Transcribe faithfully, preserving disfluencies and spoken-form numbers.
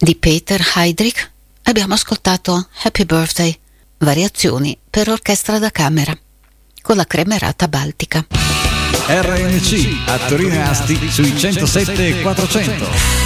di Peter Heydrich abbiamo ascoltato Happy Birthday, variazioni per orchestra da camera, con la Cremerata Baltica. R N C a Torino e Asti sui centosette e quattrocento.